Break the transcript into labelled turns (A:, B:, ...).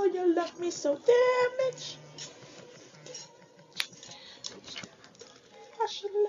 A: you love me so damn much. I should